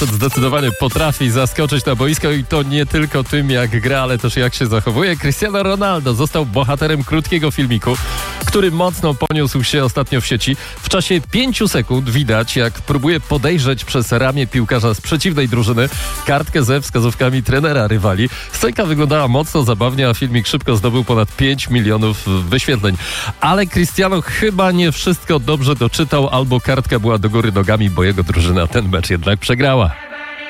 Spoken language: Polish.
Zdecydowanie potrafi zaskoczyć na boisko i to nie tylko tym, jak gra, ale też jak się zachowuje. Cristiano Ronaldo został bohaterem krótkiego filmiku, który mocno poniósł się ostatnio w sieci. W czasie 5 sekund widać, jak próbuje podejrzeć przez ramię piłkarza z przeciwnej drużyny kartkę ze wskazówkami trenera rywali. Scenka wyglądała mocno zabawnie, a filmik szybko zdobył ponad 5 milionów wyświetleń. Ale Cristiano chyba nie wszystko dobrze doczytał, albo kartka była do góry nogami, bo jego drużyna ten mecz jednak przegrała.